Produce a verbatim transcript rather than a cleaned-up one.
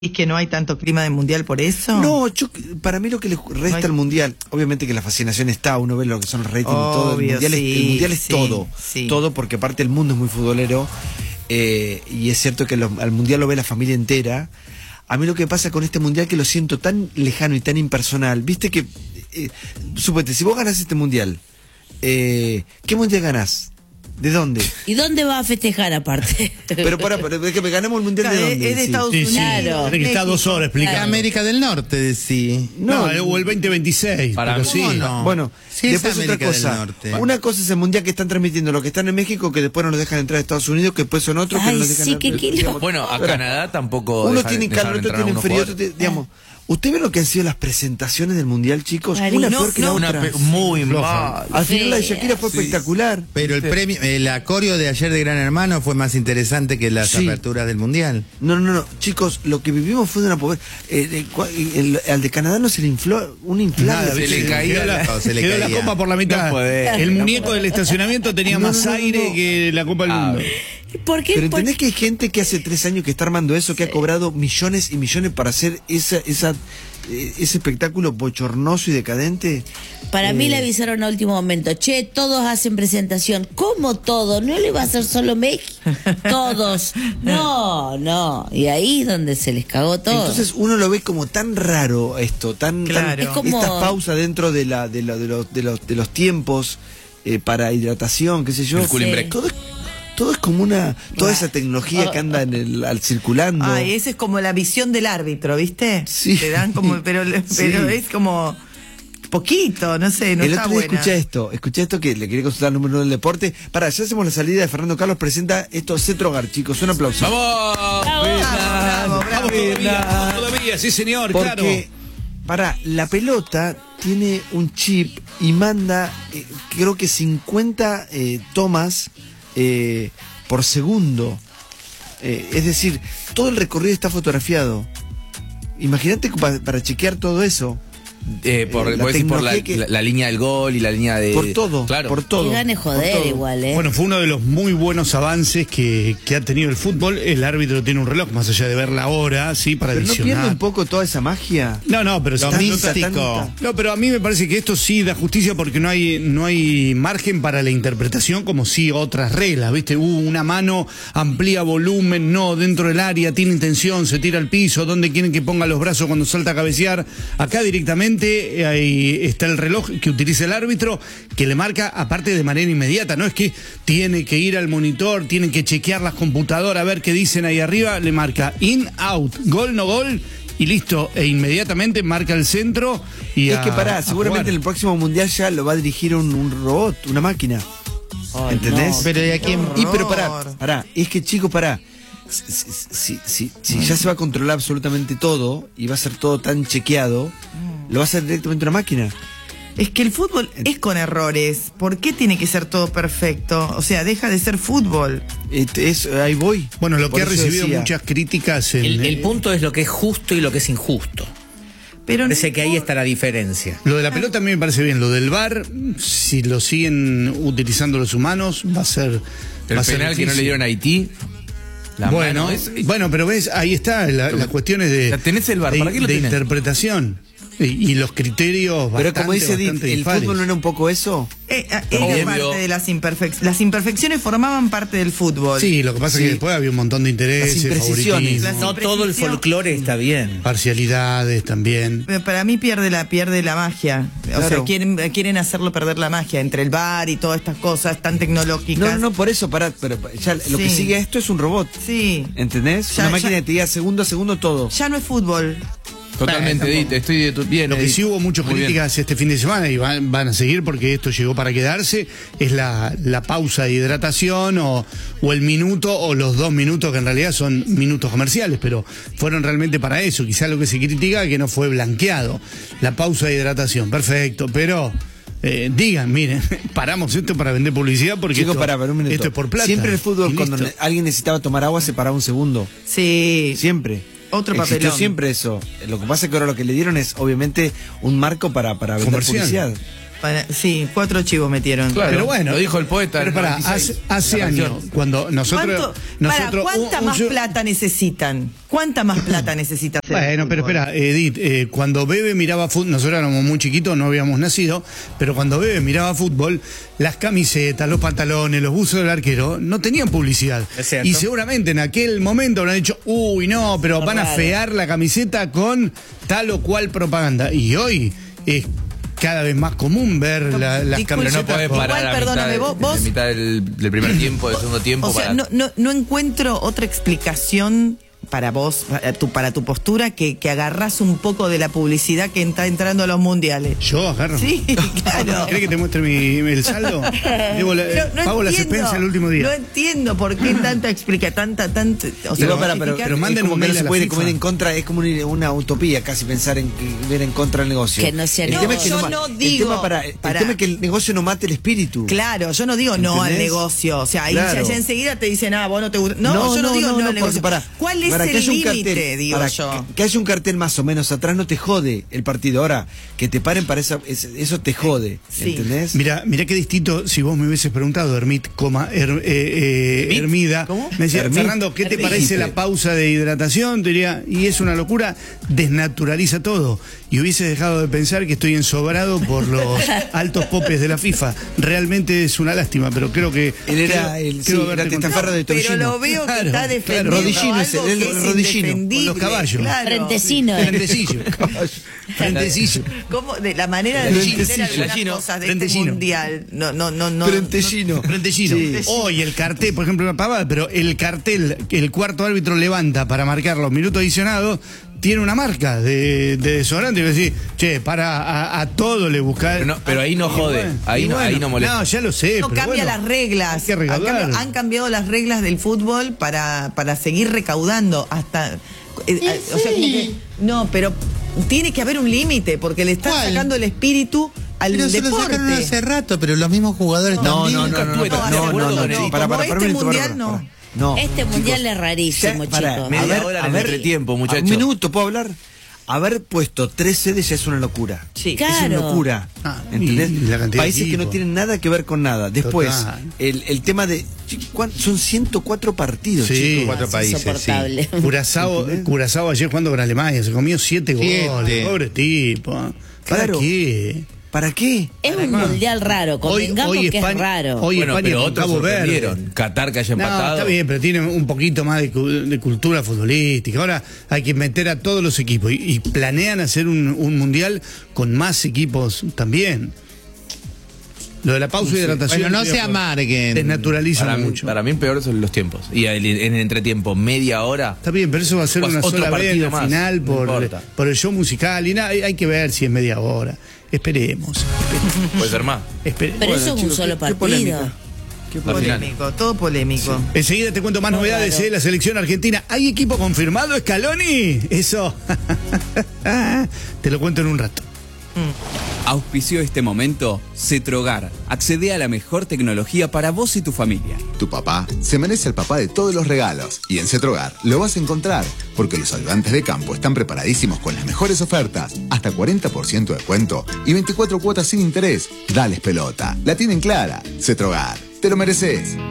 ¿Es que no hay tanto clima de mundial por eso? No, yo, para mí lo que le resta no hay... al mundial, obviamente que la fascinación está, uno ve lo que son los ratings y todo, el mundial, sí, es, el mundial es sí, todo, sí. todo porque aparte el mundo es muy futbolero, eh, y es cierto que lo, al mundial lo ve la familia entera. A mí lo que pasa con este mundial que lo siento tan lejano y tan impersonal, viste que, eh, suponete, si vos ganás este mundial, eh, ¿qué mundial ganás? ¿De dónde? ¿Y dónde va a festejar aparte? Pero para, pero es que ganamos el mundial, ¿de dónde? Es de Estados sí, Unidos. sí. Claro. Tiene que estar dos horas explicando. Claro. América del Norte, sí. No, no, o el veinte veintiséis. Para pero mí sí. no. Bueno, sí, después es otra América cosa. del Norte. Una cosa es el mundial que están transmitiendo los que están en México, que después no los dejan entrar a Estados Unidos, que después son otros que Ay, no los dejan sí, entrar. qué kilo. Bueno, a Canadá tampoco. Uno dejan, tiene calor, otro tiene frío, otro tiene, digamos. ¿Usted ve lo que han sido las presentaciones del mundial, chicos? Claro. Una No, peor que no, la otra. Una muy mal. Al final la de Sí. Shakira fue Sí. espectacular. Pero el premio, el acorio de ayer de Gran Hermano fue más interesante que las Sí. aperturas del Mundial. No, no, no, chicos, lo que vivimos fue de una pobreza. Eh, eh, cua- el- al de Canadá no se le infló un inflable. Nada, Se le Sí, caía Quedó la- la, se le quedó la caía. copa por la mitad. No puede. El muñeco del estacionamiento tenía No, más no, no, aire no. que la Copa del Ah, Mundo. ¿Por qué? Pero Por- entendés que hay gente que hace tres años que está armando eso, que ha cobrado millones y millones para hacer esa, esa, eh, ese espectáculo bochornoso y decadente. Para Eh, mí le avisaron a último momento, che, todos hacen presentación. ¿Cómo todos? ¿No le va a hacer solo México? Todos. No, no. Y ahí es donde se les cagó todo. Entonces uno lo ve como tan raro esto, tan, tan- Claro. Es como- esta pausa dentro de la de, la- de los, de los de los tiempos eh, para hidratación, qué sé yo. El cooling Sí. break. Todo es, todo es como una toda esa tecnología que anda en el al circulando. Ay, esa es como la visión del árbitro, ¿viste? Sí. Te dan como, pero, pero Sí. es como poquito, no sé, no el está otro día buena. escuché esto, escuché esto que le quería consultar el número del deporte. Para, ya hacemos la salida de Fernando Carlos, presenta esto Cetro Hogar, chicos, un aplauso. ¡Vamos! Bravo, bravo. Vamos todavía, todavía, sí señor, claro. Porque, para, la pelota tiene un chip y manda, eh, creo que cincuenta eh, tomas eh, por segundo. Eh, es decir, todo el recorrido está fotografiado. Imagínate para, para chequear todo eso. Eh, por, Eh, la vos decís por la, tecnología que- la, la línea del gol y la línea de. Por todo, Claro. por todo. Que gane por joder todo. igual, ¿eh? Bueno, fue uno de los muy buenos avances que, que ha tenido el fútbol. El árbitro tiene un reloj, más allá de ver la hora, sí, para Pero no visionar. pierde un poco toda esa magia. No, no, pero Lo si- Tanta, místico. tanta. No, pero a mí me parece que esto sí da justicia porque no hay no hay margen para la interpretación como si otras reglas, ¿viste? Hubo una mano, amplía volumen, no, dentro del área, tiene intención, se tira al piso, ¿dónde quieren que ponga los brazos cuando salta a cabecear? Acá directamente eh, ahí está el reloj que utiliza el árbitro, que le marca aparte de manera inmediata, no es que tiene que ir al monitor, tiene que chequear las computadoras, a ver qué dicen ahí arriba, le marca in, out, gol, no gol, y listo, e inmediatamente marca el centro y Es a- que pará, a seguramente en jugar. el próximo mundial ya lo va a dirigir un, un robot, una máquina. Ay, ¿Entendés? no. Pero ¿y a quién? Y pero pará, Horror. pará, es que chicos, pará. Si, si, si, si- si ya se va a controlar absolutamente todo y va a ser todo tan chequeado, lo va a hacer directamente una máquina. Es que el fútbol es con errores. ¿Por qué tiene que ser todo perfecto? O sea, deja de ser fútbol. Este, es, ahí voy. Bueno, lo Por que ha eso recibido decía. muchas críticas en El, el eh, punto es lo que es justo y lo que es injusto. Pero no Parece que ahí importa. está la diferencia. lo de la pelota a mí me parece bien, lo del V A R, si lo siguen utilizando los humanos, va a ser El va a ser penal que no le difícil. dieron a Haití. La Bueno, mano es- bueno, pero ves, ahí está la- las cuestiones de, Ya tenés el V A R, de, ¿para qué lo de tenés? interpretación y, y los criterios Pero bastante, como dice Edith, bastante ¿el dispares. fútbol no era un poco eso? Eh, eh, era Obvio. parte de las imperfecciones. Las imperfecciones formaban parte del fútbol. Sí, lo que pasa Sí. es que después había un montón de intereses, Las imprecisiones. favoritismo, Las No todo el imprecisión. folclore está bien. parcialidades también. Pero para mí pierde la pierde la magia. O Claro. sea, quieren quieren hacerlo perder la magia entre el bar y todas estas cosas tan tecnológicas. No, no, no, por eso, pará, pero ya lo que Sí. sigue a esto es un robot. Sí. ¿Entendés? Ya- una máquina ya- que te diga segundo a segundo todo. Ya no es fútbol. Totalmente, Edith, estoy de tu, bien. Lo que Edith. sí hubo muchas Muy bien. críticas este fin de semana y van, van a seguir porque esto llegó para quedarse, es la, la pausa de hidratación o, o el minuto o los dos minutos que en realidad son minutos comerciales, pero fueron realmente para eso. Quizá lo que se critica es que no fue blanqueado. La pausa de hidratación, perfecto, pero eh, digan, miren, paramos esto para vender publicidad porque Chicos, esto, pará, pará un minuto. esto es por plata. Siempre el Y fútbol, cuando listo. ne- alguien necesitaba tomar agua, se paraba un segundo. Sí. Siempre. Otro Existió papelón. siempre eso. Lo que pasa es que ahora lo que le dieron es, obviamente, un marco para, para vender Comercial. publicidad. Para- sí, cuatro chivos metieron. Claro, Pero bueno, lo dijo el poeta. Pero en pará, noventa y seis. hace, hace La años, canción. cuando nosotros. ¿Cuánto- nosotros para, ¿Cuánta un- un más ciu- plata necesitan? ¿Cuánta más plata necesita hacer? Bueno, pero espera, Edith, eh, cuando Bebe miraba fútbol, nosotros éramos muy chiquitos, no habíamos nacido, pero cuando Bebe miraba fútbol, las camisetas, los pantalones, los buzos del arquero, no tenían publicidad. Es cierto. Y seguramente en aquel momento habrán dicho, uy, no, pero van a fear la camiseta con tal o cual propaganda. Y hoy es cada vez más común ver la, las Disculpe, Pero camisetas. no podés Igual, parar a mitad, perdóname, de- vos- vos- de mitad del, del primer tiempo, del segundo tiempo. O sea, para... no, no, no encuentro otra explicación para vos, para tu, para tu postura, que, que agarrás un poco de la publicidad que está entrando a los mundiales. Yo agarro. Sí, claro. ¿Querés que te muestre mi, el saldo? Debo la- No, no pago las entiendo, expensas el último día. No entiendo por qué tanta explica, tanta, tanta. O sea, Igual, para, pero, justificar- pero es manden como un que mail no a se la puede FIFA. comer en contra, es como una, una utopía casi pensar en que ver en contra del negocio. Que no sea el negocio. tema es que Yo ma- no el digo- tema para, el para- tema es que el negocio no mate el espíritu. Claro, yo no digo no al ¿Entendés? negocio. O sea, ahí Claro. ya, ya enseguida te dicen, ah, vos no te gusta. No, yo no, digo no, al porque negocio. para- ¿Cuál es para que el haya un límite, cartel, digo para yo? Que, que haya un cartel más o menos atrás no te jode el partido. Ahora, que te paren para esa, es- eso te jode. Sí. ¿Entendés? Mira, mira qué distinto si vos me hubieses preguntado, Hermit, coma, Her- eh, eh, Hermida. ¿Cómo? Me decía, Hermit. Fernando, ¿qué te Hermite. parece la pausa de hidratación? Te diría, y es una locura, desnaturaliza todo. Y hubiese dejado de pensar que estoy ensobrado por los altos popes de la FIFA. Realmente es una lástima, pero creo que. Él era creo- el, creo sí, haberte la testaferra de Pero Torrellino. lo veo que Claro, está claro. defendiendo Rodillino algo ese, el que es rodillino, indefendible, con los caballos. claro. Frentecino. Frentecillo. Frentecillo. ¿Cómo? De la manera de Frentecillo. defender algunas Frentecino. cosas de Frentecino. este mundial. No, no, no, no. Frentecino. Frentecino. Sí. Hoy el cartel, por ejemplo, una pavada, pero el cartel que el cuarto árbitro levanta para marcar los minutos adicionados tiene una marca de, de desodorante y decir, che, para a, a todo le buscar. Pero, no, pero ahí no Y jode, bueno, ahí y no, bueno, ahí no molesta. No, ya lo sé. No pero cambia bueno, las reglas. hay que han, recaudar. cambiado, han cambiado las reglas del fútbol para, para seguir recaudando hasta. eh, o sea, como que- no, pero tiene que haber un límite porque le están ¿Cuál? sacando el espíritu al Pero se lo deporte. sacaron hace rato, pero los mismos jugadores No, también. no, no, no, no, Nunca no, estuve no, tan de no, acuerdo no, con no, él. para, Como para, para, este un minuto, mundial, para, no. para. No, Este mundial es rarísimo, ya, pará, chicos. Media a ver, hora en a el ver, entretiempo, a muchacho. Un minuto, ¿puedo hablar? Haber puesto tres sedes ya es una locura. Sí. Es una Claro. locura. Ah, ¿Entendés? y la cantidad de Países que no equipos. tienen nada que ver con nada. Después, Total. el, el tema de. ¿cuán- Son ciento cuatro partidos, Sí. chicos. Cuatro Es países, insoportable. Curazao, Curazao ayer jugando con Alemania, se comió siete, Siete. goles. Pobre tipo. ¿Para Claro. qué? ¿Para qué? Es un mundial raro, convengamos que es raro. Hoy Bueno, España pero con otros Cabo Verde. sorprendieron. Qatar que haya No, empatado. está bien, pero tiene un poquito más de, cu- de cultura futbolística. Ahora hay que meter a todos los equipos y, y planean hacer un, un mundial con más equipos también. Lo de la pausa y hidratación. Bueno, no estoy de se acuerdo. amarguen. Desnaturaliza Para mí, mucho. para mí peor son los tiempos. Y el- en el entretiempo, media hora. Está bien, pero eso va a ser Pues una otro sola vez en partido la más, final no por, importa. por el show musical. Y nada, hay, hay que ver si es media hora. Esperemos. Puede ser más. Esperemos. Pero eso es un chicos, solo qué- qué partido. polémica. Qué Al final. Polémico, todo polémico. Enseguida te cuento más novedades raro. de la selección argentina. ¿Hay equipo confirmado, Scaloni? Eso. Te lo cuento en un rato. Auspició este momento Cetrogar. Accede a la mejor tecnología para vos y tu familia. Tu papá se merece el papá de todos los regalos y en Cetrogar lo vas a encontrar porque los ayudantes de campo están preparadísimos con las mejores ofertas, hasta cuarenta por ciento de descuento y veinticuatro cuotas sin interés. Dales pelota, la tienen clara. Cetrogar, te lo mereces.